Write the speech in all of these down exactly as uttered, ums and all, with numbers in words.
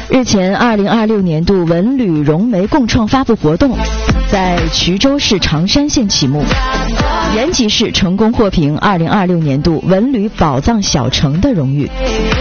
日前，二零二六年度文旅融媒共创发布活动在衢州市长山县启幕，延吉市成功获评二零二六年度文旅宝藏小城的荣誉。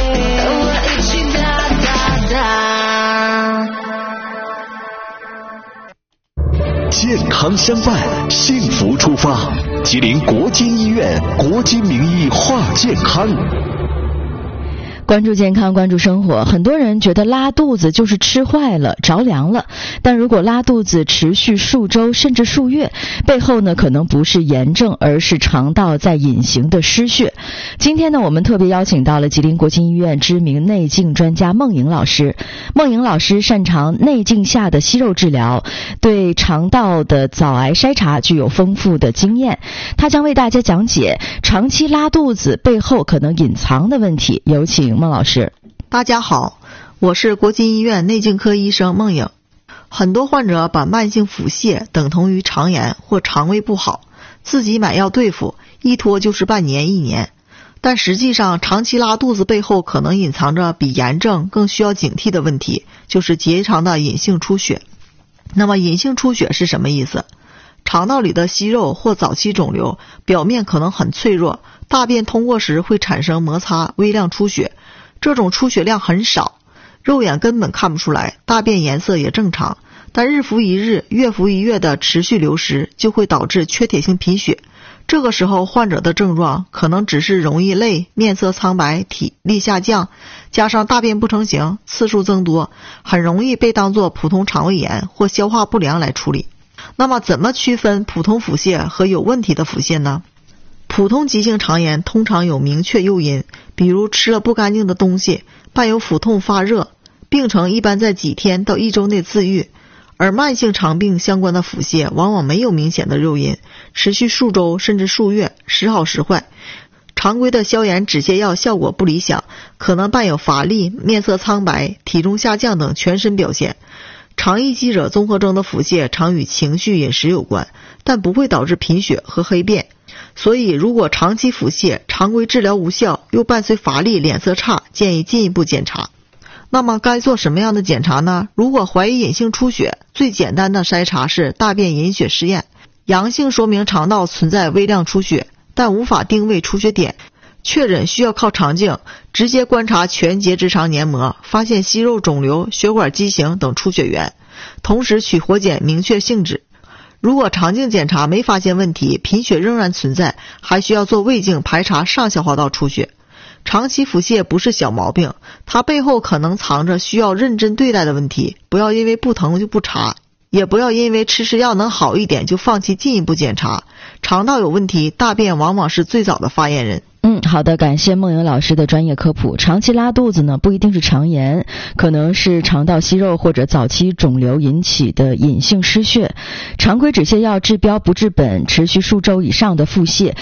健康相伴，幸福出发。吉林国金医院国金名医话健康。 关注健康，关注生活。很多人觉得拉肚子就是吃坏了、着凉了，但如果拉肚子持续数周甚至数月，背后呢可能不是炎症，而是肠道在隐形的失血。今天呢，我们特别邀请到了吉林国金医院知名内镜专家孟颖老师。孟颖老师擅长内镜下的息肉治疗，对肠道的早癌筛查具有丰富的经验。他将为大家讲解长期拉肚子背后可能隐藏的问题。有请孟老师。 大家好，我是国金医院内镜科医生孟颖。很多患者把慢性腹泻等同于肠炎或肠胃不好，自己买药对付，一拖就是半年一年。但实际上，长期拉肚子背后可能隐藏着比炎症更需要警惕的问题，就是结肠的隐性出血。那么隐性出血是什么意思？肠道里的息肉或早期肿瘤表面可能很脆弱，大便通过时会产生摩擦，微量出血。这种出血量很少，肉眼根本看不出来，大便颜色也正常，但日复一日、月复一月的持续流失，就会导致缺铁性贫血。这个时候患者的症状可能只是容易累、面色苍白、体力下降，加上大便不成形、次数增多，很容易被当作普通肠胃炎或消化不良来处理。那么怎么区分普通腹泻和有问题的腹泻呢？普通急性肠炎通常有明确诱因，比如吃了不干净的东西，伴有腹痛发热，病程一般在几天到一周内自愈。而慢性肠病相关的腹泻往往没有明显的诱因，持续数周甚至数月，时好时坏。常规的消炎止泻药效果不理想，可能伴有乏力、面色苍白、体重下降等全身表现。肠易激者综合征的腹泻常与情绪饮食有关，但不会导致贫血和黑便。所以如果长期腹泻，常规治疗无效，又伴随乏力、脸色差，建议进一步检查。那么该做什么样的检查呢？如果怀疑隐性出血，最简单的筛查是大便隐血试验，阳性说明肠道存在微量出血，但无法定位出血点，确诊需要靠肠镜直接观察全结直肠黏膜，发现息肉肿瘤、血管畸形等出血源，同时取活检明确性质。如果肠镜检查没发现问题，贫血仍然存在，还需要做胃镜排查上消化道出血。长期腹泻不是小毛病，它背后可能藏着需要认真对待的问题，不要因为不疼就不查，也不要因为吃吃药能好一点就放弃进一步检查。肠道有问题，大便往往是最早的发言人。 嗯，好的，感谢孟颖老师的专业科普。长期拉肚子呢，不一定是肠炎，可能是肠道息肉或者早期肿瘤引起的隐性失血。常规止泻药治标不治本，持续数周以上的腹泻